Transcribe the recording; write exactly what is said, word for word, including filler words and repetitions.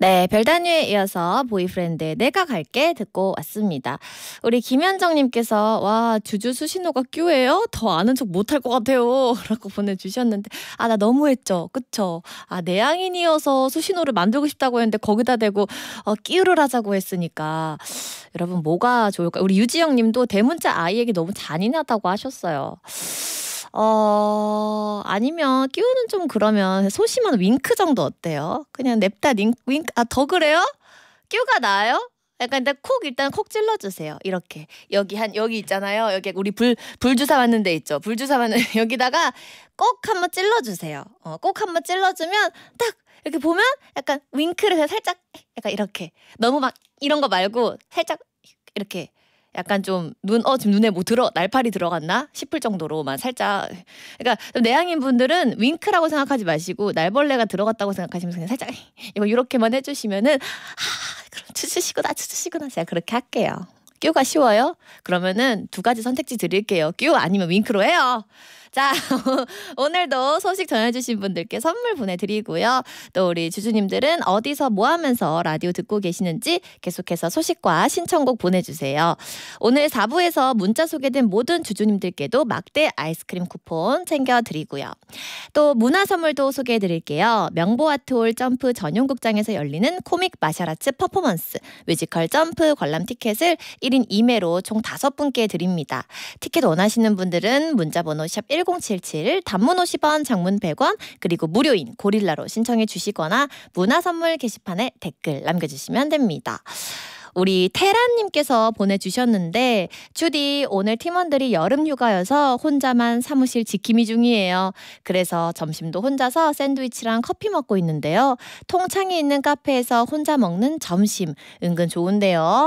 네, 별다니에 이어서 보이프렌드의 내가 갈게 듣고 왔습니다. 우리 김현정님께서 와 주주 수신호가 뀨예요? 더 아는 척 못할 것 같아요 라고 보내주셨는데 아 나 너무했죠. 그쵸? 아 내향인이어서 수신호를 만들고 싶다고 했는데 거기다 대고 어, 끼우를 하자고 했으니까 여러분 뭐가 좋을까? 우리 유지영님도 대문자 아이에게 너무 잔인하다고 하셨어요. 어 아니면 끼우는 좀 그러면 소심한 윙크 정도 어때요? 그냥 냅다 윙, 윙크 아 더 그래요? 끼우가 나아요? 약간 일단 콕 일단 콕 찔러주세요. 이렇게 여기 한 여기 있잖아요. 여기 우리 불 불주사 맞는 데 있죠. 불주사 맞는 여기다가 꼭 한번 찔러주세요. 어, 꼭 한번 찔러주면 딱 이렇게 보면 약간 윙크를 그냥 살짝 약간 이렇게 너무 막 이런 거 말고 살짝 이렇게 약간 좀 눈 어 지금 눈에 뭐 들어 날파리 들어갔나 싶을 정도로만 살짝 그러니까 내향인 분들은 윙크라고 생각하지 마시고 날벌레가 들어갔다고 생각하시면서 그냥 살짝 이거 이렇게만 해주시면은 아 그럼 추추시구나 추추시구나 제가 그렇게 할게요. 뀨가 쉬워요? 그러면은 두 가지 선택지 드릴게요. 뀨 아니면 윙크로 해요. 자 오늘도 소식 전해주신 분들께 선물 보내드리고요. 또 우리 주주님들은 어디서 뭐 하면서 라디오 듣고 계시는지 계속해서 소식과 신청곡 보내주세요. 오늘 사 부에서 문자 소개된 모든 주주님들께도 막대 아이스크림 쿠폰 챙겨드리고요. 또 문화 선물도 소개해드릴게요. 명보아트홀 점프 전용극장에서 열리는 코믹 마샬아츠 퍼포먼스 뮤지컬 점프 관람 티켓을 일 인 이 매로 총 다섯 분께 드립니다. 티켓 원하시는 분들은 문자번호 샵 일공칠칠 단문 오십 원 장문 백 원 그리고 무료인 고릴라로 신청해 주시거나 문화선물 게시판에 댓글 남겨주시면 됩니다. 우리 테란님께서 보내주셨는데 주디 오늘 팀원들이 여름휴가여서 혼자만 사무실 지킴이 중이에요. 그래서 점심도 혼자서 샌드위치랑 커피 먹고 있는데요. 통창에 있는 카페에서 혼자 먹는 점심 은근 좋은데요.